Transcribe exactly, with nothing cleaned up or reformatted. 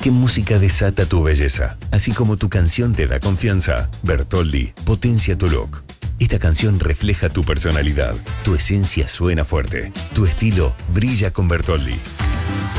¿Qué música desata tu belleza? Así como tu canción te da confianza, Bertoldi potencia tu look. Esta canción refleja tu personalidad, tu esencia suena fuerte, tu estilo brilla con Bertoldi.